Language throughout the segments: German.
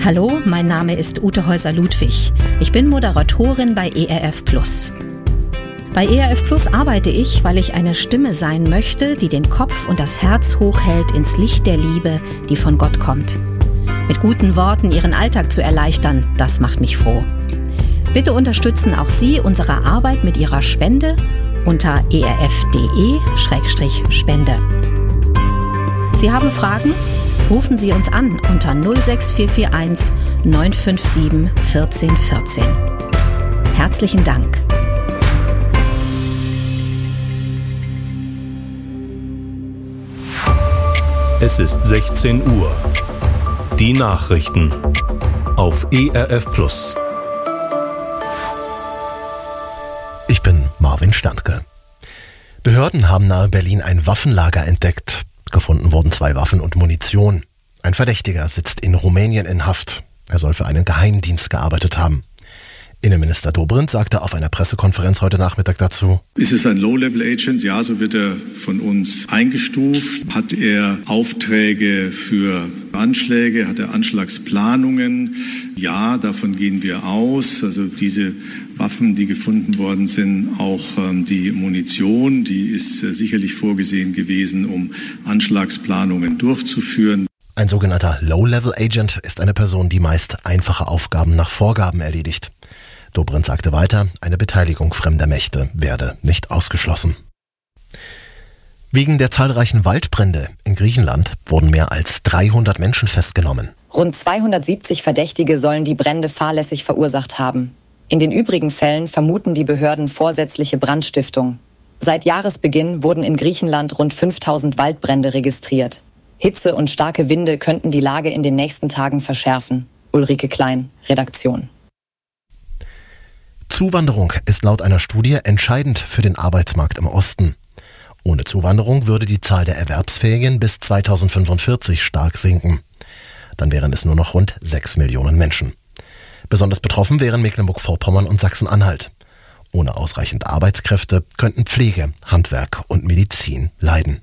Hallo, mein Name ist Ute Häuser-Ludwig. Ich bin Moderatorin bei ERF+. Bei ERF+ arbeite ich, weil ich eine Stimme sein möchte, die den Kopf und das Herz hochhält ins Licht der Liebe, die von Gott kommt. Mit guten Worten Ihren Alltag zu erleichtern, das macht mich froh. Bitte unterstützen auch Sie unsere Arbeit mit Ihrer Spende unter erf.de/spende. Sie haben Fragen? Rufen Sie uns an unter 06441 957 1414. Herzlichen Dank. Es ist 16 Uhr. Die Nachrichten auf ERF+. Ich bin Marvin Standke. Behörden haben nahe Berlin ein Waffenlager entdeckt. Gefunden wurden 2 Waffen und Munition. Ein Verdächtiger sitzt in Rumänien in Haft. Er soll für einen Geheimdienst gearbeitet haben. Innenminister Dobrindt sagte auf einer Pressekonferenz heute Nachmittag dazu: Ist es ein Low-Level-Agent? Ja, so wird er von uns eingestuft. Hat er Aufträge für Anschläge? Hat er Anschlagsplanungen? Ja, davon gehen wir aus. Also diese Waffen, die gefunden worden sind, auch die Munition, die ist sicherlich vorgesehen gewesen, um Anschlagsplanungen durchzuführen. Ein sogenannter Low-Level-Agent ist eine Person, die meist einfache Aufgaben nach Vorgaben erledigt. Dobrindt sagte weiter, eine Beteiligung fremder Mächte werde nicht ausgeschlossen. Wegen der zahlreichen Waldbrände in Griechenland wurden mehr als 300 Menschen festgenommen. Rund 270 Verdächtige sollen die Brände fahrlässig verursacht haben. In den übrigen Fällen vermuten die Behörden vorsätzliche Brandstiftung. Seit Jahresbeginn wurden in Griechenland rund 5000 Waldbrände registriert. Hitze und starke Winde könnten die Lage in den nächsten Tagen verschärfen. Ulrike Klein, Redaktion. Zuwanderung ist laut einer Studie entscheidend für den Arbeitsmarkt im Osten. Ohne Zuwanderung würde die Zahl der Erwerbsfähigen bis 2045 stark sinken. Dann wären es nur noch rund 6 Millionen Menschen. Besonders betroffen wären Mecklenburg-Vorpommern und Sachsen-Anhalt. Ohne ausreichend Arbeitskräfte könnten Pflege, Handwerk und Medizin leiden.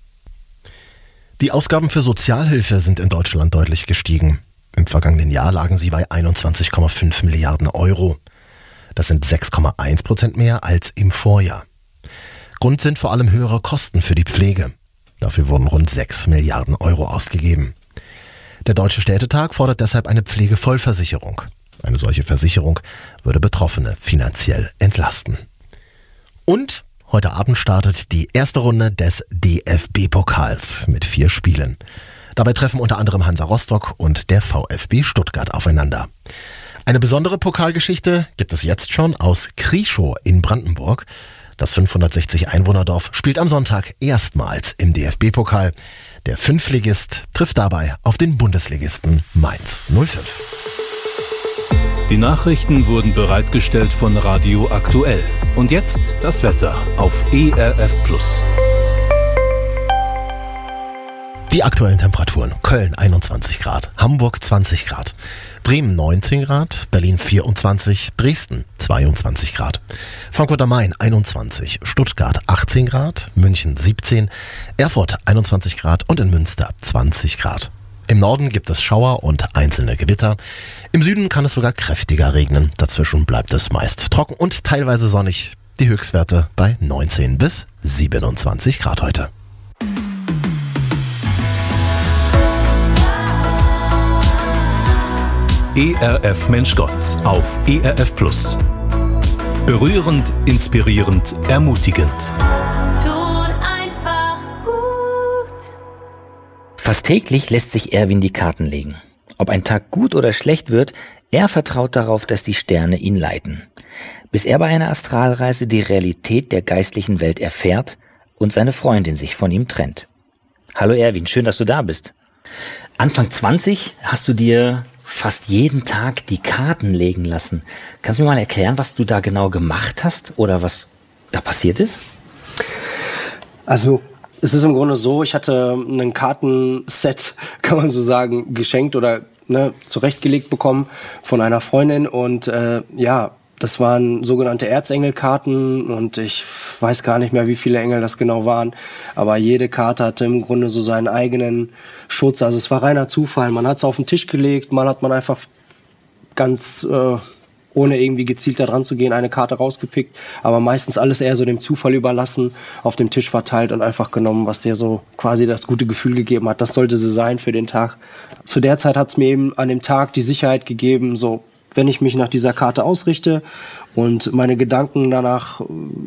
Die Ausgaben für Sozialhilfe sind in Deutschland deutlich gestiegen. Im vergangenen Jahr lagen sie bei 21,5 Milliarden Euro. Das sind 6,1% mehr als im Vorjahr. Grund sind vor allem höhere Kosten für die Pflege. Dafür wurden rund 6 Milliarden Euro ausgegeben. Der Deutsche Städtetag fordert deshalb eine Pflegevollversicherung. Eine solche Versicherung würde Betroffene finanziell entlasten. Und heute Abend startet die erste Runde des DFB-Pokals mit 4 Spielen. Dabei treffen unter anderem Hansa Rostock und der VfB Stuttgart aufeinander. Eine besondere Pokalgeschichte gibt es jetzt schon aus Krieschow in Brandenburg. Das 560 Einwohnerdorf spielt am Sonntag erstmals im DFB-Pokal. Der 5-Ligist trifft dabei auf den Bundesligisten Mainz 05. Die Nachrichten wurden bereitgestellt von Radio Aktuell. Und jetzt das Wetter auf ERF+. Die aktuellen Temperaturen: Köln 21 Grad, Hamburg 20 Grad, Bremen 19 Grad, Berlin 24, Dresden 22 Grad, Frankfurt am Main 21, Stuttgart 18 Grad, München 17, Erfurt 21 Grad und in Münster 20 Grad. Im Norden gibt es Schauer und einzelne Gewitter. Im Süden kann es sogar kräftiger regnen. Dazwischen bleibt es meist trocken und teilweise sonnig. Die Höchstwerte bei 19 bis 27 Grad heute. ERF Mensch Gott auf ERF+. Berührend, inspirierend, ermutigend. Tut einfach gut. Fast täglich lässt sich Erwin die Karten legen. Ob ein Tag gut oder schlecht wird, er vertraut darauf, dass die Sterne ihn leiten. Bis er bei einer Astralreise die Realität der geistlichen Welt erfährt und seine Freundin sich von ihm trennt. Hallo Erwin, schön, dass du da bist. Anfang 20 hast du dir fast jeden Tag die Karten legen lassen. Kannst du mir mal erklären, was du da genau gemacht hast oder was da passiert ist? Also es ist im Grunde so, ich hatte ein Kartenset, kann man so sagen, geschenkt oder zurechtgelegt bekommen von einer Freundin und Das waren sogenannte Erzengelkarten und ich weiß gar nicht mehr, wie viele Engel das genau waren. Aber jede Karte hatte im Grunde so seinen eigenen Schutz. Also es war reiner Zufall. Man hat es auf den Tisch gelegt, mal hat man einfach ganz ohne irgendwie gezielt da dran zu gehen, eine Karte rausgepickt. Aber meistens alles eher so dem Zufall überlassen, auf dem Tisch verteilt und einfach genommen, was dir so quasi das gute Gefühl gegeben hat. Das sollte sie sein für den Tag. Zu der Zeit hat es mir eben an dem Tag die Sicherheit gegeben, so wenn ich mich nach dieser Karte ausrichte und meine Gedanken danach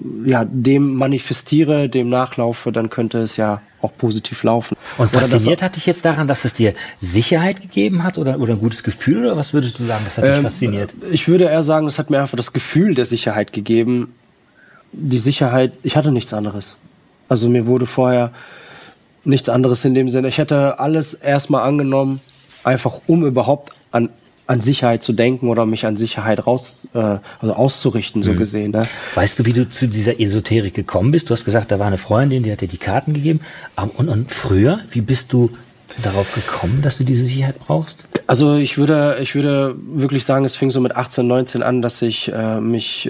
dem manifestiere, dem nachlaufe, dann könnte es ja auch positiv laufen. Und fasziniert hat dich jetzt daran, dass es dir Sicherheit gegeben hat oder ein gutes Gefühl, oder was würdest du sagen, das hat dich fasziniert? Ich würde eher sagen, es hat mir einfach das Gefühl der Sicherheit gegeben. Die Sicherheit, ich hatte nichts anderes. Also mir wurde vorher nichts anderes in dem Sinne. Ich hätte alles erstmal angenommen, einfach um überhaupt an Sicherheit zu denken oder mich an Sicherheit auszurichten, so gesehen. Ne? Weißt du, wie du zu dieser Esoterik gekommen bist? Du hast gesagt, da war eine Freundin, die hat dir die Karten gegeben. Und früher, wie bist du darauf gekommen, dass du diese Sicherheit brauchst? Also ich würde wirklich sagen, es fing so mit 18, 19 an, dass ich mich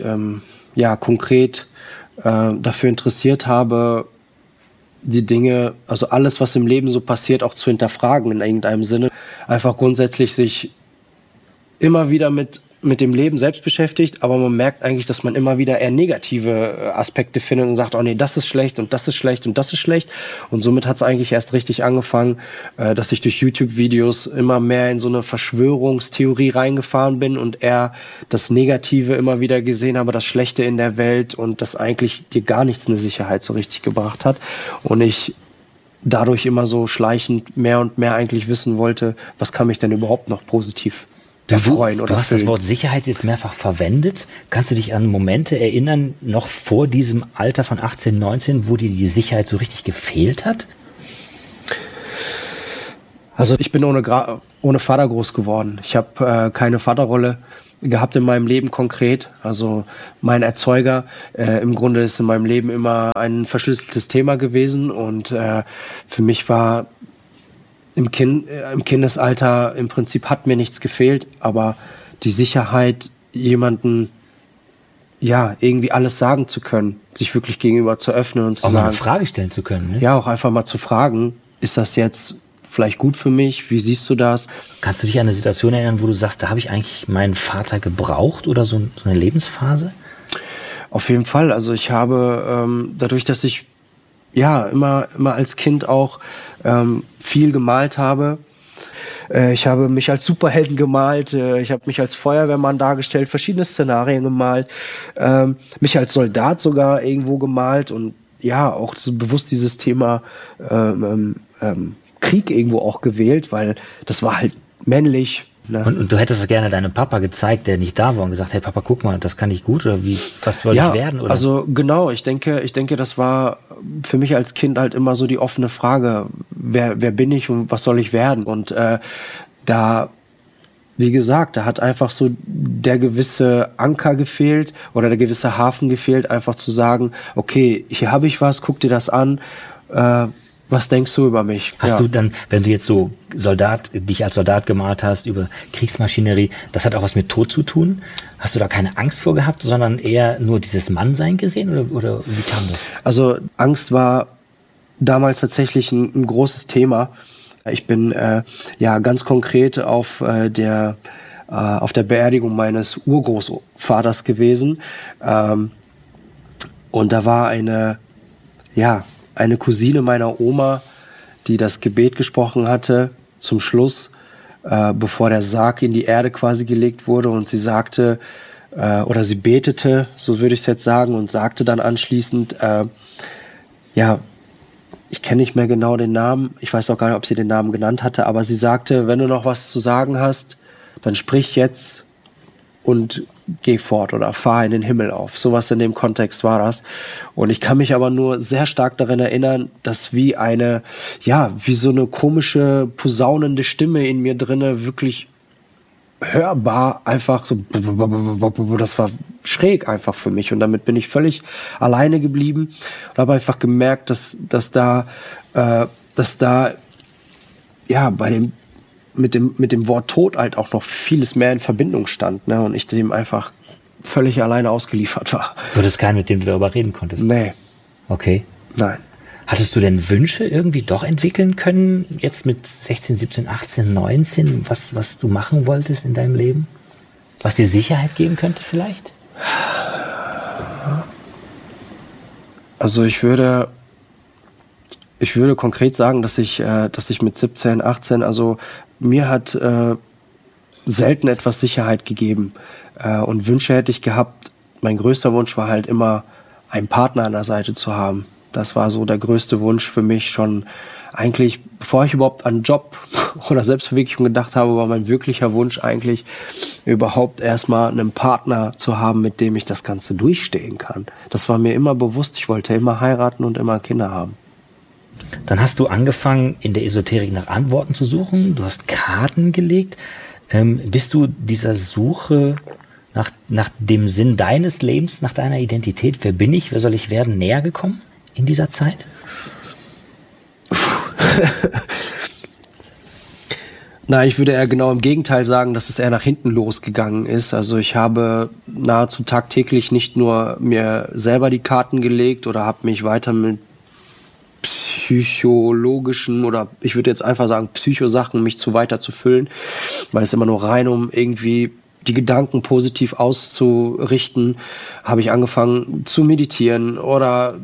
konkret dafür interessiert habe, die Dinge, also alles, was im Leben so passiert, auch zu hinterfragen in irgendeinem Sinne. Einfach grundsätzlich sich immer wieder mit dem Leben selbst beschäftigt, aber man merkt eigentlich, dass man immer wieder eher negative Aspekte findet und sagt, oh nee, das ist schlecht und das ist schlecht und das ist schlecht. Und somit hat es eigentlich erst richtig angefangen, dass ich durch YouTube-Videos immer mehr in so eine Verschwörungstheorie reingefahren bin und eher das Negative immer wieder gesehen habe, das Schlechte in der Welt und das eigentlich dir gar nichts eine Sicherheit so richtig gebracht hat. Und ich dadurch immer so schleichend mehr und mehr eigentlich wissen wollte, was kann mich denn überhaupt noch positiv erfreuen oder Du hast das Wort Sicherheit jetzt mehrfach verwendet. Kannst du dich an Momente erinnern, noch vor diesem Alter von 18, 19, wo dir die Sicherheit so richtig gefehlt hat? Also ich bin ohne Vater groß geworden. Ich habe keine Vaterrolle gehabt in meinem Leben konkret. Also mein Erzeuger im Grunde ist in meinem Leben immer ein verschlüsseltes Thema gewesen und für mich war im Kindesalter im Prinzip hat mir nichts gefehlt, aber die Sicherheit, jemanden irgendwie alles sagen zu können, sich wirklich gegenüber zu öffnen und zu sagen, auch mal eine Frage stellen zu können. Ne? Ja, auch einfach mal zu fragen, ist das jetzt vielleicht gut für mich? Wie siehst du das? Kannst du dich an eine Situation erinnern, wo du sagst, da habe ich eigentlich meinen Vater gebraucht oder so eine Lebensphase? Auf jeden Fall. Also ich habe dadurch, dass ich immer als Kind auch viel gemalt habe. Ich habe mich als Superhelden gemalt, ich habe mich als Feuerwehrmann dargestellt, verschiedene Szenarien gemalt, mich als Soldat sogar irgendwo gemalt und auch so bewusst dieses Thema Krieg irgendwo auch gewählt, weil das war halt männlich. Ne? Und du hättest es gerne deinem Papa gezeigt, der nicht da war und gesagt, hey Papa, guck mal, das kann ich gut oder was soll ich werden? Oder? Also genau, ich denke, das war für mich als Kind halt immer so die offene Frage, wer bin ich und was soll ich werden? Und wie gesagt, da hat einfach so der gewisse Anker gefehlt oder der gewisse Hafen gefehlt, einfach zu sagen, okay, hier habe ich was, guck dir das an, was denkst du über mich? Hast du dann, wenn du jetzt so dich als Soldat gemalt hast, über Kriegsmaschinerie, das hat auch was mit Tod zu tun? Hast du da keine Angst vor gehabt, sondern eher nur dieses Mannsein gesehen oder wie kam das? Also Angst war damals tatsächlich ein großes Thema. Ich bin ganz konkret auf der Beerdigung meines Urgroßvaters gewesen. Und da war eine Cousine meiner Oma, die das Gebet gesprochen hatte zum Schluss, bevor der Sarg in die Erde quasi gelegt wurde. Und sie sagte, oder sie betete, so würde ich es jetzt sagen, und sagte dann anschließend, ich kenne nicht mehr genau den Namen, ich weiß auch gar nicht, ob sie den Namen genannt hatte, aber sie sagte, wenn du noch was zu sagen hast, dann sprich jetzt und geh fort oder fahr in den Himmel auf. Sowas in dem Kontext war das. Und ich kann mich aber nur sehr stark daran erinnern, dass wie so eine komische, posaunende Stimme in mir drinne wirklich hörbar einfach so, das war schräg einfach für mich. Und damit bin ich völlig alleine geblieben und habe einfach gemerkt, dass da mit dem Wort Tod halt auch noch vieles mehr in Verbindung stand, ne? Und ich dem einfach völlig alleine ausgeliefert war. Du hattest keinen, mit dem du darüber reden konntest? Nee. Okay. Nein. Hattest du denn Wünsche irgendwie doch entwickeln können, jetzt mit 16, 17, 18, 19, was du machen wolltest in deinem Leben? Was dir Sicherheit geben könnte vielleicht? Also ich würde konkret sagen, dass ich mit 17, 18, also mir hat selten etwas Sicherheit gegeben. Und Wünsche hätte ich gehabt. Mein größter Wunsch war halt immer, einen Partner an der Seite zu haben. Das war so der größte Wunsch für mich schon eigentlich, bevor ich überhaupt an Job oder Selbstverwirklichung gedacht habe, war mein wirklicher Wunsch eigentlich, überhaupt erstmal einen Partner zu haben, mit dem ich das Ganze durchstehen kann. Das war mir immer bewusst. Ich wollte immer heiraten und immer Kinder haben. Dann hast du angefangen, in der Esoterik nach Antworten zu suchen. Du hast Karten gelegt. Bist du dieser Suche nach dem Sinn deines Lebens, nach deiner Identität, wer bin ich, wer soll ich werden, näher gekommen in dieser Zeit? Na, ich würde eher genau im Gegenteil sagen, dass es eher nach hinten losgegangen ist. Also ich habe nahezu tagtäglich nicht nur mir selber die Karten gelegt oder habe mich weiter mit psychologischen oder ich würde jetzt einfach sagen Psychosachen mich weiter zu füllen, weil es immer nur rein um irgendwie die Gedanken positiv auszurichten, habe ich angefangen zu meditieren oder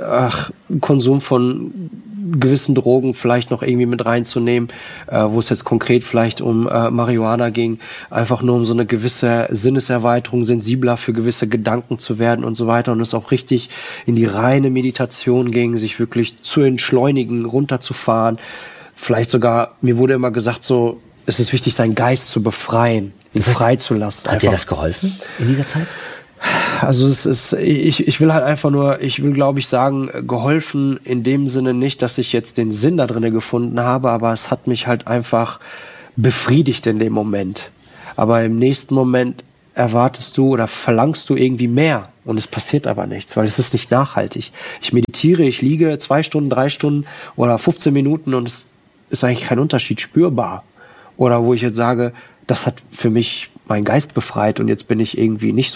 Konsum von gewissen Drogen vielleicht noch irgendwie mit reinzunehmen, wo es jetzt konkret vielleicht um Marihuana ging, einfach nur um so eine gewisse Sinneserweiterung, sensibler für gewisse Gedanken zu werden und so weiter und es auch richtig in die reine Meditation ging, sich wirklich zu entschleunigen, runterzufahren. Vielleicht sogar, mir wurde immer gesagt so, es ist wichtig, seinen Geist zu befreien, ihn freizulassen. Hat dir das geholfen in dieser Zeit? Also ich will glaube ich sagen, geholfen in dem Sinne nicht, dass ich jetzt den Sinn da drin gefunden habe, aber es hat mich halt einfach befriedigt in dem Moment. Aber im nächsten Moment erwartest du oder verlangst du irgendwie mehr und es passiert aber nichts, weil es ist nicht nachhaltig. Ich meditiere, ich liege 2 Stunden, 3 Stunden oder 15 Minuten und es ist eigentlich kein Unterschied spürbar. Oder wo ich jetzt sage, das hat für mich meinen Geist befreit und jetzt bin ich irgendwie nicht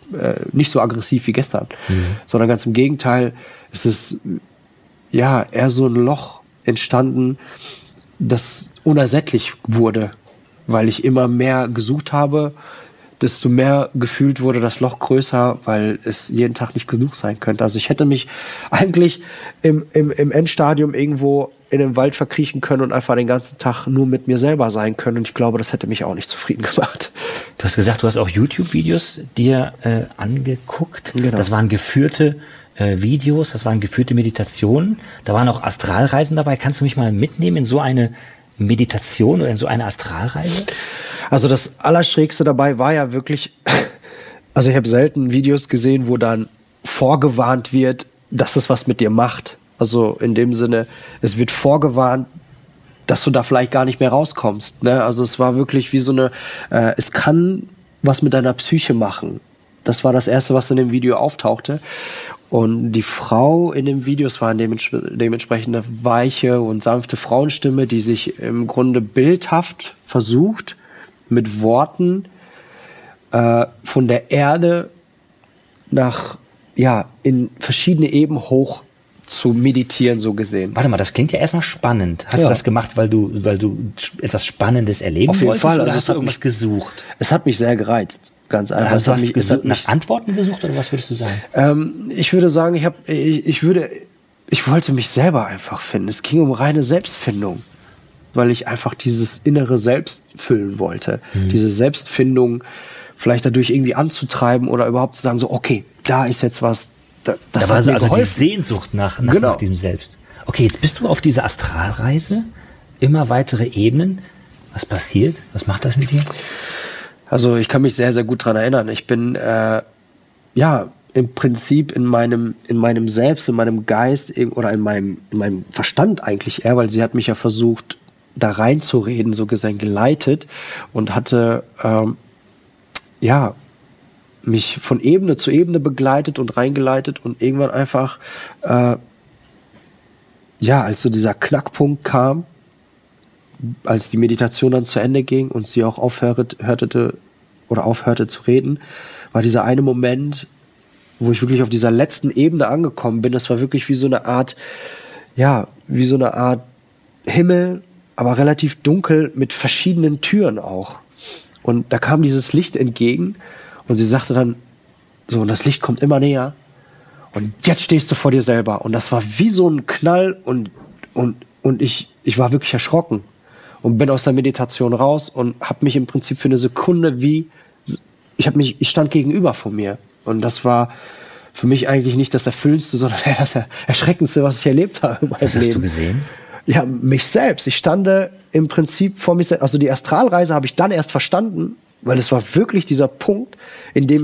so aggressiv wie gestern. Sondern ganz im Gegenteil, es ist ja eher so ein Loch entstanden, das unersättlich wurde, weil ich immer mehr gesucht habe, desto mehr gefühlt wurde das Loch größer, weil es jeden Tag nicht genug sein könnte. Also ich hätte mich eigentlich im Endstadium irgendwo in den Wald verkriechen können und einfach den ganzen Tag nur mit mir selber sein können. Und ich glaube, das hätte mich auch nicht zufrieden gemacht. Du hast gesagt, du hast auch YouTube-Videos dir angeguckt. Genau. Das waren geführte Videos, das waren geführte Meditationen. Da waren auch Astralreisen dabei. Kannst du mich mal mitnehmen in so eine Meditation oder in so eine Astralreise? Also das Allerschrägste dabei war ja wirklich, also ich habe selten Videos gesehen, wo dann vorgewarnt wird, dass es was mit dir macht. Also in dem Sinne, es wird vorgewarnt, dass du da vielleicht gar nicht mehr rauskommst. Ne? Also es war wirklich wie so eine, es kann was mit deiner Psyche machen. Das war das Erste, was in dem Video auftauchte. Und die Frau in dem Video, es war dementsprechend eine weiche und sanfte Frauenstimme, die sich im Grunde bildhaft versucht, mit Worten von der Erde in verschiedene Ebenen hoch zu meditieren, so gesehen. Warte mal, das klingt ja erstmal spannend. Hast du das gemacht, weil du etwas Spannendes erleben wolltest? Auf jeden Fall. Oder hast du irgendwas gesucht? Es hat mich sehr gereizt, ganz einfach. Also hast du nach Antworten gesucht oder was würdest du sagen? Ich würde sagen, ich wollte mich selber einfach finden. Es ging um reine Selbstfindung, weil ich einfach dieses innere Selbst füllen wollte. Diese Selbstfindung vielleicht dadurch irgendwie anzutreiben oder überhaupt zu sagen, so okay, da ist jetzt was. Das war hat mir also die geholfen. Sehnsucht nach diesem Selbst. Okay, jetzt bist du auf dieser Astralreise, immer weitere Ebenen. Was passiert? Was macht das mit dir? Also ich kann mich sehr, sehr gut dran erinnern. Ich bin im Prinzip in meinem Selbst, in meinem Geist oder in meinem Verstand eigentlich eher, weil sie hat mich ja versucht, da reinzureden, so gesehen geleitet und hatte mich von Ebene zu Ebene begleitet und reingeleitet und irgendwann einfach, als so dieser Knackpunkt kam, als die Meditation dann zu Ende ging und sie auch aufhörte zu reden, war dieser eine Moment, wo ich wirklich auf dieser letzten Ebene angekommen bin. Das war wirklich wie so eine Art Himmel, aber relativ dunkel mit verschiedenen Türen auch. Und da kam dieses Licht entgegen und sie sagte dann so, und das Licht kommt immer näher und jetzt stehst du vor dir selber. Und das war wie so ein Knall und ich war wirklich erschrocken und bin aus der Meditation raus und habe mich im Prinzip für eine Sekunde ich stand gegenüber von mir. Und das war für mich eigentlich nicht das Erfüllendste, sondern das Erschreckendste, was ich erlebt habe in meinem Leben. Was hast du gesehen? Ja, mich selbst. Ich stand im Prinzip vor mir selbst. Also die Astralreise habe ich dann erst verstanden, weil es war wirklich dieser Punkt, in dem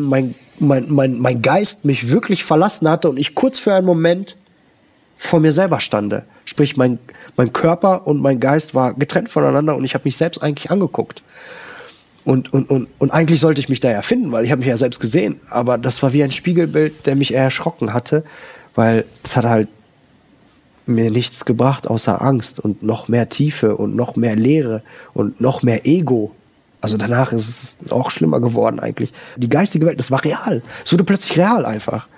mein Geist mich wirklich verlassen hatte und ich kurz für einen Moment vor mir selber stande. Sprich, mein Körper und mein Geist war getrennt voneinander und ich habe mich selbst eigentlich angeguckt. Und eigentlich sollte ich mich da ja finden, weil ich habe mich ja selbst gesehen. Aber das war wie ein Spiegelbild, der mich eher erschrocken hatte, weil es hat halt mir nichts gebracht außer Angst und noch mehr Tiefe und noch mehr Leere und noch mehr Ego. Also danach ist es auch schlimmer geworden eigentlich. Die geistige Welt, das war real. Es wurde plötzlich real einfach.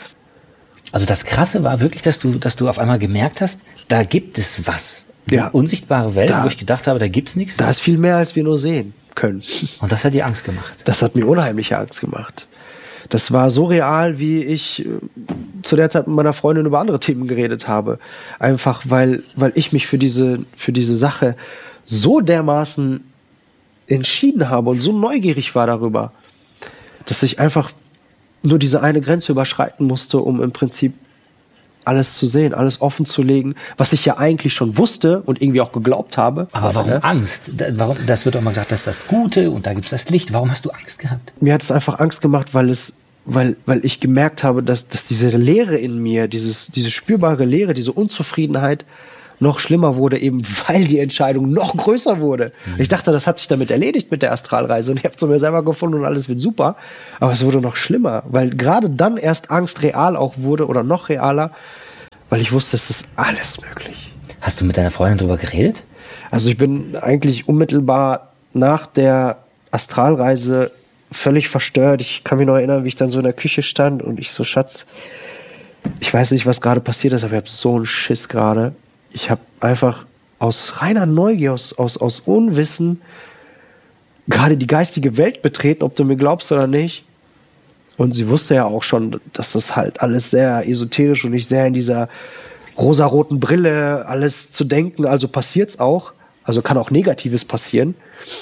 Also das Krasse war wirklich, dass du auf einmal gemerkt hast, da gibt es was. Die unsichtbare Welt, wo ich gedacht habe, da gibt's nichts. Da ist viel mehr, als wir nur sehen können. Und das hat dir Angst gemacht? Das hat mir unheimliche Angst gemacht. Das war so real, wie ich zu der Zeit mit meiner Freundin über andere Themen geredet habe. Einfach, weil ich mich für diese Sache so dermaßen entschieden habe und so neugierig war darüber, dass ich einfach nur diese eine Grenze überschreiten musste, um im Prinzip alles zu sehen, alles offen zu legen, was ich ja eigentlich schon wusste und irgendwie auch geglaubt habe. Aber warum Angst? Warum, das wird auch mal gesagt, das ist das Gute und da gibt es das Licht. Warum hast du Angst gehabt? Mir hat es einfach Angst gemacht, weil ich gemerkt habe, dass diese Leere in mir, diese spürbare Leere, diese Unzufriedenheit noch schlimmer wurde, eben weil die Entscheidung noch größer wurde. Ich dachte, das hat sich damit erledigt mit der Astralreise und ich habe zu mir selber gefunden und alles wird super. Aber es wurde noch schlimmer, weil gerade dann erst Angst real auch wurde oder noch realer, weil ich wusste, es ist alles möglich. Hast du mit deiner Freundin darüber geredet? Also ich bin eigentlich unmittelbar nach der Astralreise völlig verstört. Ich kann mich noch erinnern, wie ich dann so in der Küche stand und ich so, Schatz, ich weiß nicht, was gerade passiert ist, aber ich habe so einen Schiss gerade. Ich habe einfach aus reiner Neugier, aus Unwissen gerade die geistige Welt betreten, ob du mir glaubst oder nicht. Und sie wusste ja auch schon, dass das halt alles sehr esoterisch und nicht sehr in dieser rosaroten Brille alles zu denken. Also passiert's auch. Also kann auch Negatives passieren.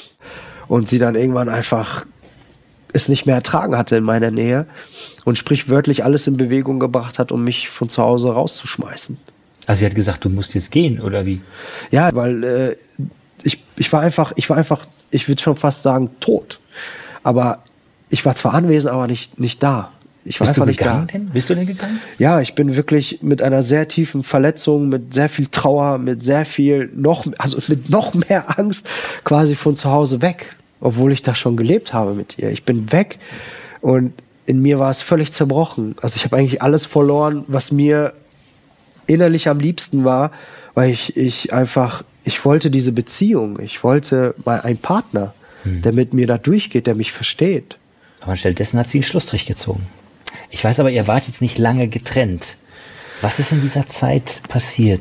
Und sie dann irgendwann einfach es nicht mehr ertragen hatte in meiner Nähe und sprichwörtlich alles in Bewegung gebracht hat, um mich von zu Hause rauszuschmeißen. Also sie hat gesagt, du musst jetzt gehen, oder wie? Ja, weil ich war einfach, ich würde schon fast sagen, tot. Aber ich war zwar anwesend, aber nicht da. Ich war Bist einfach du nicht gegangen da. denn? Bist du denn gegangen? Ja, ich bin wirklich mit einer sehr tiefen Verletzung, mit sehr viel Trauer, mit sehr viel mit noch mehr Angst quasi von zu Hause weg. Obwohl ich da schon gelebt habe mit ihr. Ich bin weg und in mir war es völlig zerbrochen. Also ich habe eigentlich alles verloren, was mir innerlich am liebsten war, weil ich wollte diese Beziehung. Ich wollte mal einen Partner, der mit mir da durchgeht, der mich versteht. Aber stattdessen hat sie einen Schlussstrich gezogen. Ich weiß aber, ihr wart jetzt nicht lange getrennt. Was ist in dieser Zeit passiert?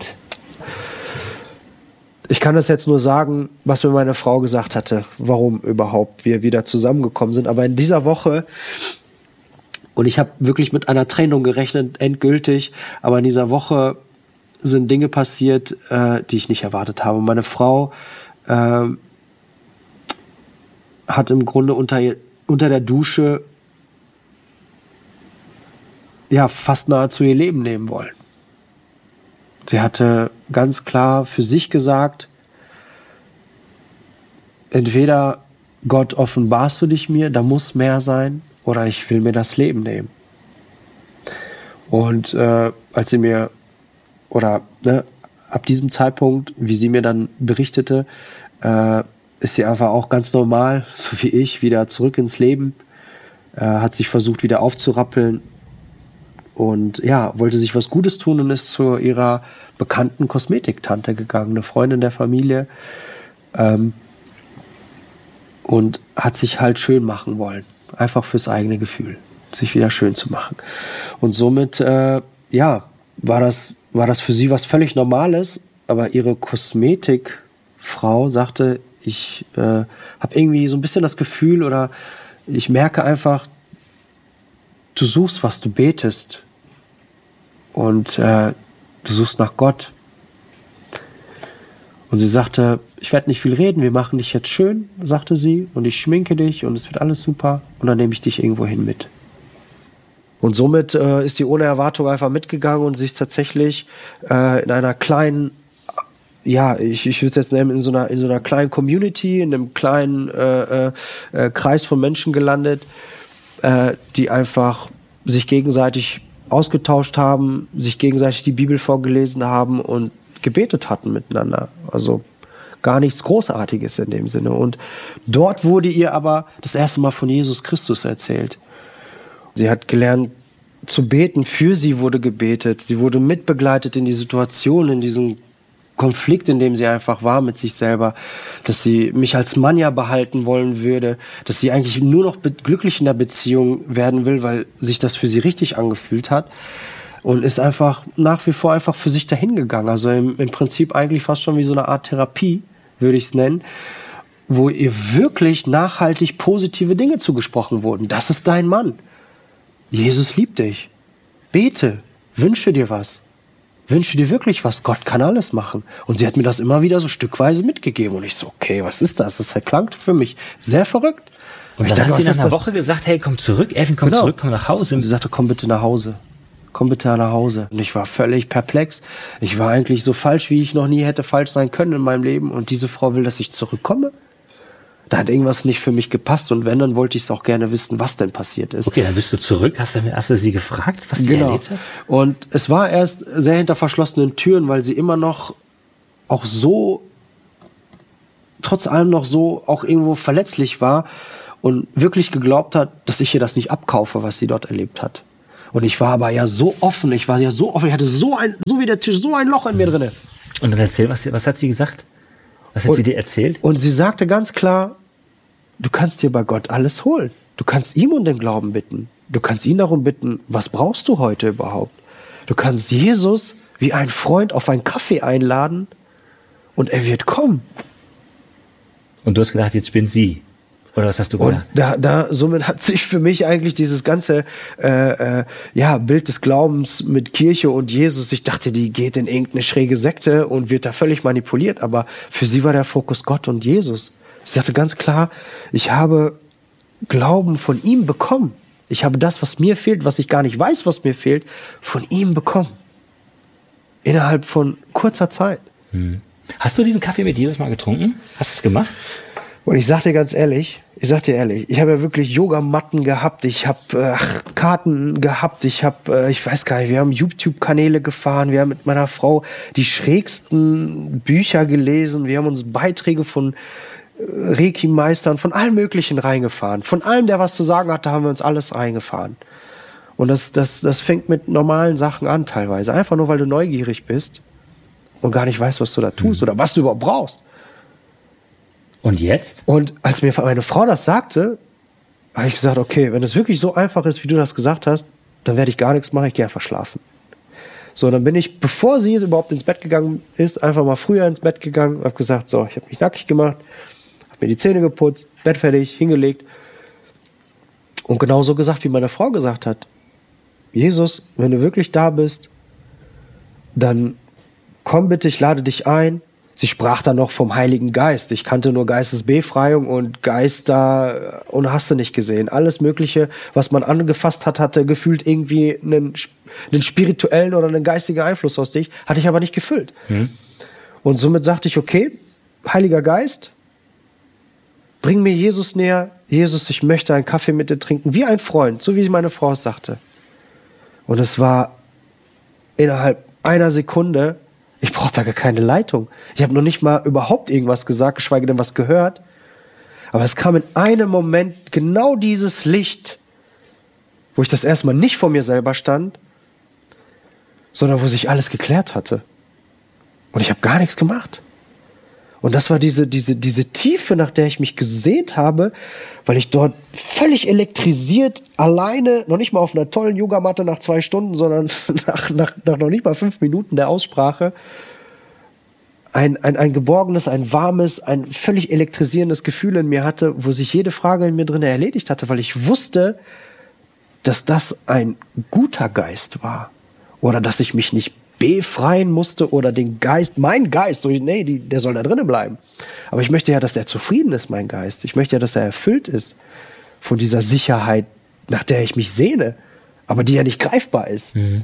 Ich kann das jetzt nur sagen, was mir meine Frau gesagt hatte, warum überhaupt wir wieder zusammengekommen sind. Aber in dieser Woche, und ich habe wirklich mit einer Trennung gerechnet, endgültig, aber in dieser Woche sind Dinge passiert, die ich nicht erwartet habe. Meine Frau hat im Grunde unter der Dusche fast nahezu ihr Leben nehmen wollen. Sie hatte ganz klar für sich gesagt, entweder Gott, offenbarst du dich mir, da muss mehr sein, oder ich will mir das Leben nehmen. Und als sie mir, ab diesem Zeitpunkt, wie sie mir dann berichtete, ist sie einfach auch ganz normal, so wie ich, wieder zurück ins Leben, hat sich versucht, wieder aufzurappeln und wollte sich was Gutes tun und ist zu ihrer bekannten Kosmetiktante gegangen, eine Freundin der Familie, und hat sich halt schön machen wollen. Einfach fürs eigene Gefühl, sich wieder schön zu machen. Und somit, war das für sie was völlig Normales, aber ihre Kosmetikfrau sagte, ich habe irgendwie so ein bisschen das Gefühl oder ich merke einfach, du suchst was, du betest und du suchst nach Gott. Und sie sagte, ich werde nicht viel reden, wir machen dich jetzt schön, sagte sie, und ich schminke dich und es wird alles super und dann nehme ich dich irgendwo hin mit. Und somit ist die ohne Erwartung einfach mitgegangen und sie ist tatsächlich in einer kleinen, ich würde es jetzt nennen, in so einer kleinen Community, in einem kleinen Kreis von Menschen gelandet, die einfach sich gegenseitig ausgetauscht haben, sich gegenseitig die Bibel vorgelesen haben und gebetet hatten miteinander. Also gar nichts Großartiges in dem Sinne. Und dort wurde ihr aber das erste Mal von Jesus Christus erzählt. Sie hat gelernt zu beten, für sie wurde gebetet. Sie wurde mitbegleitet in die Situation, in diesen Konflikt, in dem sie einfach war mit sich selber, dass sie mich als Mann ja behalten wollen würde, dass sie eigentlich nur noch glücklich in der Beziehung werden will, weil sich das für sie richtig angefühlt hat. Und ist einfach nach wie vor einfach für sich dahingegangen. Also im Prinzip eigentlich fast schon wie so eine Art Therapie, würde ich es nennen, wo ihr wirklich nachhaltig positive Dinge zugesprochen wurden. Das ist dein Mann. Jesus liebt dich. Bete. Wünsche dir was. Wünsche dir wirklich was. Gott kann alles machen. Und sie hat mir das immer wieder so stückweise mitgegeben. Und ich so, okay, was ist das? Das klang für mich sehr verrückt. Und dann hat sie nach einer Woche gesagt, hey, komm zurück, Erwin, komm zurück, komm nach Hause. Und sie sagte, komm bitte nach Hause. Komm bitte nach Hause. Und ich war völlig perplex. Ich war eigentlich so falsch, wie ich noch nie hätte falsch sein können in meinem Leben. Und diese Frau will, dass ich zurückkomme? Da hat irgendwas nicht für mich gepasst. Und wenn, dann wollte ich es auch gerne wissen, was denn passiert ist. Okay, dann bist du zurück. Hast du sie gefragt, was sie erlebt hat? Und es war erst sehr hinter verschlossenen Türen, weil sie immer noch auch so, trotz allem noch so auch irgendwo verletzlich war und wirklich geglaubt hat, dass ich ihr das nicht abkaufe, was sie dort erlebt hat. Und ich war aber ja so offen, ich hatte so wie der Tisch, so ein Loch in mir drinne. Und dann erzähl, was hat sie gesagt? Was hat sie dir erzählt? Und sie sagte ganz klar, du kannst dir bei Gott alles holen. Du kannst ihm um den Glauben bitten. Du kannst ihn darum bitten, was brauchst du heute überhaupt? Du kannst Jesus wie ein Freund auf einen Kaffee einladen und er wird kommen. Und du hast gedacht, jetzt bin sie. Oder was hast du gedacht? Und somit hat sich für mich eigentlich dieses ganze Bild des Glaubens mit Kirche und Jesus, ich dachte, die geht in irgendeine schräge Sekte und wird da völlig manipuliert, aber für sie war der Fokus Gott und Jesus. Sie sagte ganz klar, ich habe Glauben von ihm bekommen. Ich habe das, was mir fehlt, was ich gar nicht weiß, was mir fehlt, von ihm bekommen. Innerhalb von kurzer Zeit. Hast du diesen Kaffee mit Jesus mal getrunken? Hast du es gemacht? Und ich sag dir ehrlich, ich habe ja wirklich Yogamatten gehabt, ich habe Karten gehabt, ich weiß gar nicht, wir haben YouTube-Kanäle gefahren, wir haben mit meiner Frau die schrägsten Bücher gelesen, wir haben uns Beiträge von Reiki-Meistern, von allem Möglichen reingefahren. Von allem, der was zu sagen hatte, haben wir uns alles reingefahren. Und das fängt mit normalen Sachen an teilweise, einfach nur, weil du neugierig bist und gar nicht weißt, was du da tust oder was du überhaupt brauchst. Und jetzt? Und als mir meine Frau das sagte, habe ich gesagt, okay, wenn es wirklich so einfach ist, wie du das gesagt hast, dann werde ich gar nichts machen, ich gehe einfach schlafen. So, dann bin ich, bevor sie überhaupt ins Bett gegangen ist, einfach mal früher ins Bett gegangen, habe gesagt, so, ich habe mich nackig gemacht, habe mir die Zähne geputzt, Bett fertig, hingelegt und genauso gesagt, wie meine Frau gesagt hat, Jesus, wenn du wirklich da bist, dann komm bitte, ich lade dich ein. Sie sprach dann noch vom Heiligen Geist. Ich kannte nur Geistesbefreiung und Geister und hast du nicht gesehen. Alles Mögliche, was man angefasst hat, hatte gefühlt irgendwie einen spirituellen oder einen geistigen Einfluss aus dich, hatte ich aber nicht gefühlt. Und somit sagte ich, okay, Heiliger Geist, bring mir Jesus näher. Jesus, ich möchte einen Kaffee mit dir trinken, wie ein Freund, so wie meine Frau es sagte. Und es war innerhalb einer Sekunde. Ich brauchte da gar keine Leitung. Ich habe noch nicht mal überhaupt irgendwas gesagt, geschweige denn was gehört. Aber es kam in einem Moment genau dieses Licht, wo ich das erstmal nicht vor mir selber stand, sondern wo sich alles geklärt hatte. Und ich habe gar nichts gemacht. Und das war diese Tiefe, nach der ich mich gesehnt habe, weil ich dort völlig elektrisiert, alleine, noch nicht mal auf einer tollen Yogamatte nach 2 Stunden, sondern nach noch nicht mal 5 Minuten der Aussprache, ein geborgenes, ein warmes, ein völlig elektrisierendes Gefühl in mir hatte, wo sich jede Frage in mir drin erledigt hatte, weil ich wusste, dass das ein guter Geist war. Oder dass ich mich nicht befreien musste oder den Geist, mein Geist, so, nee, der soll da drinnen bleiben. Aber ich möchte ja, dass er zufrieden ist, mein Geist. Ich möchte ja, dass er erfüllt ist von dieser Sicherheit, nach der ich mich sehne, aber die ja nicht greifbar ist. Mhm.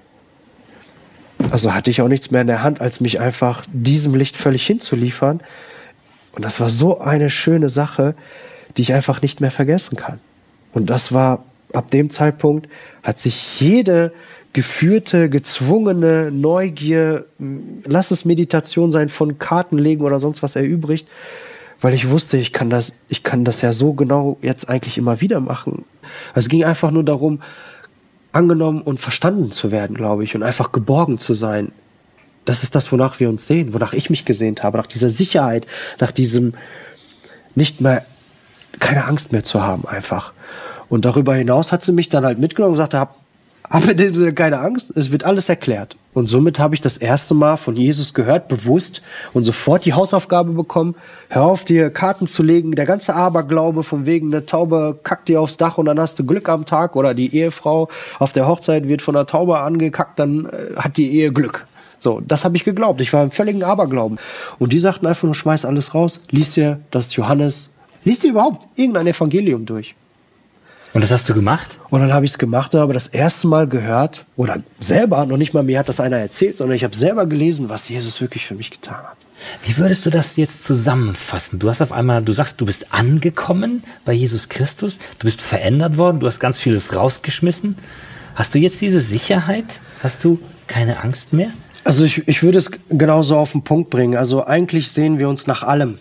Also hatte ich auch nichts mehr in der Hand, als mich einfach diesem Licht völlig hinzuliefern. Und das war so eine schöne Sache, die ich einfach nicht mehr vergessen kann. Und das war, ab dem Zeitpunkt hat sich jede geführte, gezwungene Neugier, lass es Meditation sein, von Karten legen oder sonst was erübrigt, weil ich wusste, ich kann das ja so genau jetzt eigentlich immer wieder machen. Es ging einfach nur darum, angenommen und verstanden zu werden, glaube ich, und einfach geborgen zu sein. Das ist das, wonach wir uns sehen, wonach ich mich gesehnt habe, nach dieser Sicherheit, nach diesem nicht mehr, keine Angst mehr zu haben einfach. Und darüber hinaus hat sie mich dann halt mitgenommen und gesagt, hab in dem Sinne keine Angst, es wird alles erklärt. Und somit habe ich das erste Mal von Jesus gehört, bewusst, und sofort die Hausaufgabe bekommen, hör auf, dir Karten zu legen, der ganze Aberglaube von wegen, eine Taube kackt dir aufs Dach und dann hast du Glück am Tag, oder die Ehefrau auf der Hochzeit wird von einer Taube angekackt, dann hat die Ehe Glück. So, das habe ich geglaubt. Ich war im völligen Aberglauben. Und die sagten einfach nur, schmeiß alles raus, lies dir überhaupt irgendein Evangelium durch. Und das hast du gemacht? Und dann habe ich es gemacht, aber das erste Mal gehört, oder selber, noch nicht mal mir hat das einer erzählt, sondern ich habe selber gelesen, was Jesus wirklich für mich getan hat. Wie würdest du das jetzt zusammenfassen? Du sagst, du bist angekommen bei Jesus Christus, du bist verändert worden, du hast ganz vieles rausgeschmissen. Hast du jetzt diese Sicherheit? Hast du keine Angst mehr? Also ich würde es genauso auf den Punkt bringen. Also eigentlich sehen wir uns nach allem,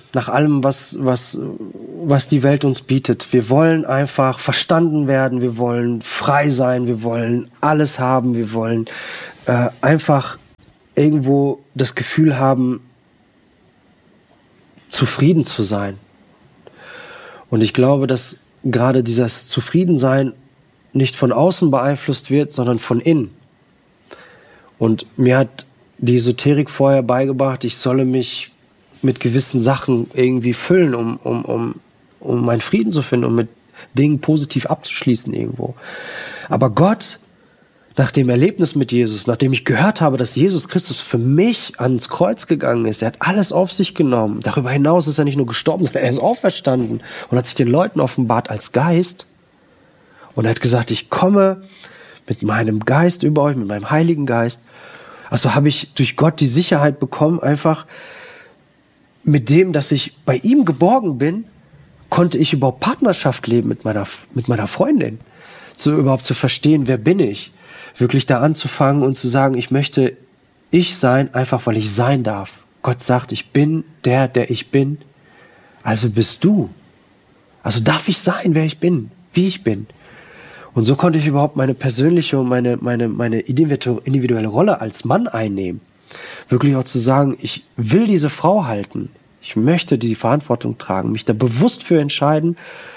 was die Welt uns bietet. Wir wollen einfach verstanden werden, wir wollen frei sein, wir wollen alles haben, wir wollen einfach irgendwo das Gefühl haben, zufrieden zu sein. Und ich glaube, dass gerade dieses Zufriedensein nicht von außen beeinflusst wird, sondern von innen. Und mir hat die Esoterik vorher beigebracht, ich solle mich mit gewissen Sachen irgendwie füllen, um meinen Frieden zu finden, um mit Dingen positiv abzuschließen irgendwo. Aber Gott, nach dem Erlebnis mit Jesus, nachdem ich gehört habe, dass Jesus Christus für mich ans Kreuz gegangen ist, er hat alles auf sich genommen. Darüber hinaus ist er nicht nur gestorben, sondern er ist auferstanden und hat sich den Leuten offenbart als Geist. Und er hat gesagt, ich komme mit meinem Geist über euch, mit meinem Heiligen Geist. Also habe ich durch Gott die Sicherheit bekommen, einfach mit dem, dass ich bei ihm geborgen bin, konnte ich überhaupt Partnerschaft leben mit meiner Freundin. So überhaupt zu verstehen, wer bin ich? Wirklich da anzufangen und zu sagen, ich möchte ich sein, einfach weil ich sein darf. Gott sagt, ich bin der ich bin. Also bist du. Also darf ich sein, wer ich bin, wie ich bin. Und so konnte ich überhaupt meine persönliche und meine individuelle Rolle als Mann einnehmen. Wirklich auch zu sagen, ich will diese Frau halten. Ich möchte die Verantwortung tragen, mich da bewusst für entscheiden,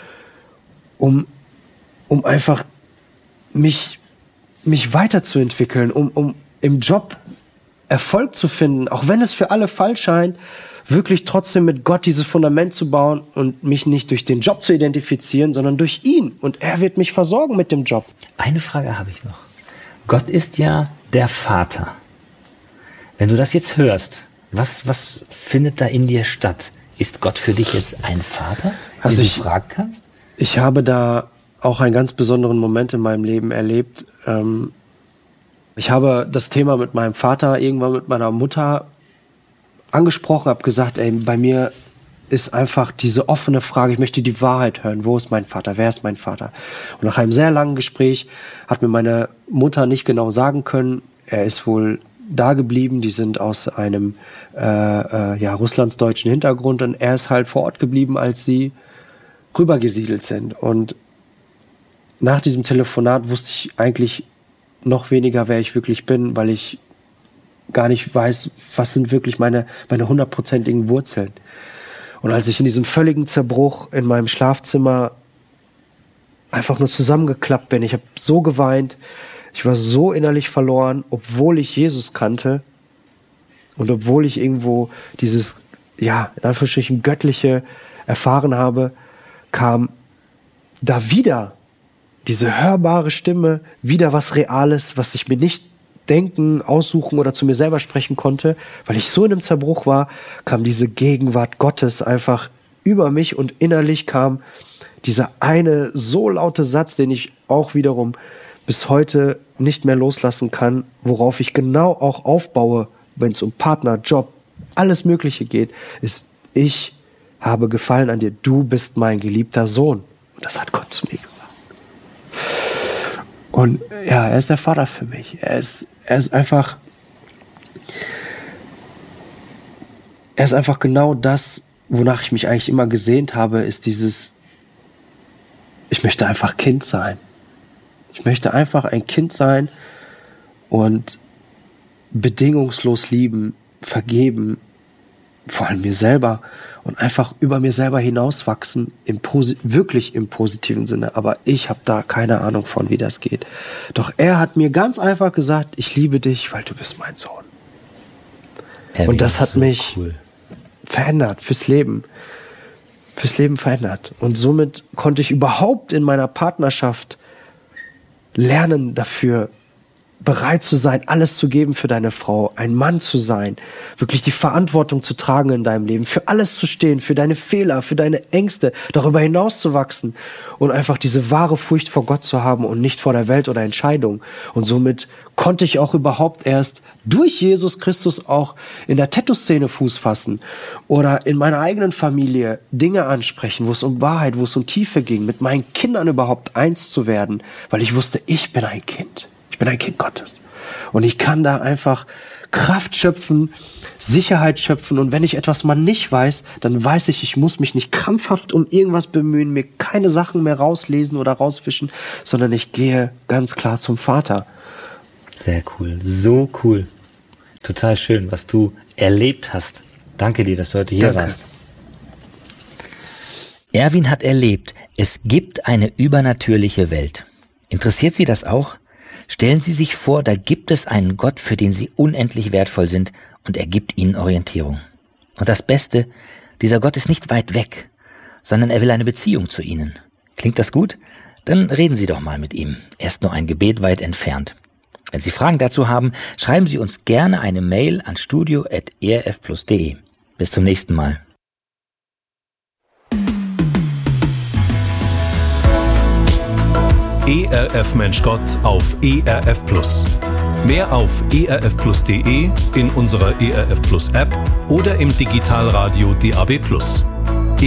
um einfach mich weiterzuentwickeln, um im Job Erfolg zu finden, auch wenn es für alle falsch scheint, wirklich trotzdem mit Gott dieses Fundament zu bauen und mich nicht durch den Job zu identifizieren, sondern durch ihn. Und er wird mich versorgen mit dem Job. Eine Frage habe ich noch. Gott ist ja der Vater. Wenn du das jetzt hörst, was findet da in dir statt? Ist Gott für dich jetzt ein Vater, den du fragen kannst? Ich habe da auch einen ganz besonderen Moment in meinem Leben erlebt. Ich habe das Thema mit meinem Vater, irgendwann mit meiner Mutter angesprochen, habe gesagt, bei mir ist einfach diese offene Frage, ich möchte die Wahrheit hören, wo ist mein Vater, wer ist mein Vater? Und nach einem sehr langen Gespräch hat mir meine Mutter nicht genau sagen können, er ist wohl da geblieben, die sind aus einem russlandsdeutschen Hintergrund und er ist halt vor Ort geblieben, als sie rübergesiedelt sind. Und nach diesem Telefonat wusste ich eigentlich noch weniger, wer ich wirklich bin, weil ich gar nicht weiß, was sind wirklich meine 100%igen Wurzeln. Und als ich in diesem völligen Zerbruch in meinem Schlafzimmer einfach nur zusammengeklappt bin, ich habe so geweint, ich war so innerlich verloren, obwohl ich Jesus kannte und obwohl ich irgendwo dieses, ja, in Anführungsstrichen göttliche erfahren habe, kam da wieder diese hörbare Stimme, wieder was Reales, was ich mir nicht denken, aussuchen oder zu mir selber sprechen konnte, weil ich so in einem Zerbruch war, kam diese Gegenwart Gottes einfach über mich und innerlich kam dieser eine so laute Satz, den ich auch wiederum bis heute nicht mehr loslassen kann, worauf ich genau auch aufbaue, wenn es um Partner, Job, alles Mögliche geht, ist: Ich habe Gefallen an dir, du bist mein geliebter Sohn. Und das hat Gott zu mir gesagt. Und ja, er ist der Vater für mich. Er ist einfach genau das, wonach ich mich eigentlich immer gesehnt habe, ist dieses: Ich möchte einfach Kind sein. Ich möchte einfach ein Kind sein und bedingungslos lieben, vergeben, vor allem mir selber, und einfach über mir selber hinauswachsen, wirklich im positiven Sinne. Aber ich habe da keine Ahnung von, wie das geht. Doch er hat mir ganz einfach gesagt: Ich liebe dich, weil du bist mein Sohn. Und das hat mich verändert fürs Leben. Fürs Leben verändert. Und somit konnte ich überhaupt in meiner Partnerschaft lernen, dafür bereit zu sein, alles zu geben für deine Frau, ein Mann zu sein, wirklich die Verantwortung zu tragen in deinem Leben, für alles zu stehen, für deine Fehler, für deine Ängste, darüber hinaus zu wachsen und einfach diese wahre Furcht vor Gott zu haben und nicht vor der Welt oder Entscheidung. Und somit konnte ich auch überhaupt erst durch Jesus Christus auch in der Tattoo-Szene Fuß fassen oder in meiner eigenen Familie Dinge ansprechen, wo es um Wahrheit, wo es um Tiefe ging, mit meinen Kindern überhaupt eins zu werden, weil ich wusste, ich bin ein Kind. Ich bin ein Kind Gottes. Und ich kann da einfach Kraft schöpfen, Sicherheit schöpfen. Und wenn ich etwas mal nicht weiß, dann weiß ich muss mich nicht krampfhaft um irgendwas bemühen, mir keine Sachen mehr rauslesen oder rausfischen, sondern ich gehe ganz klar zum Vater. Sehr cool. So cool. Total schön, was du erlebt hast. Danke dir, dass du heute hier warst. Erwin hat erlebt, es gibt eine übernatürliche Welt. Interessiert Sie das auch? Stellen Sie sich vor, da gibt es einen Gott, für den Sie unendlich wertvoll sind, und er gibt Ihnen Orientierung. Und das Beste, dieser Gott ist nicht weit weg, sondern er will eine Beziehung zu Ihnen. Klingt das gut? Dann reden Sie doch mal mit ihm. Er ist nur ein Gebet weit entfernt. Wenn Sie Fragen dazu haben, schreiben Sie uns gerne eine Mail an studio@erfplus.de. Bis zum nächsten Mal. ERF Mensch Gott auf ERF Plus. Mehr auf erfplus.de, in unserer ERF Plus App oder im Digitalradio DAB+.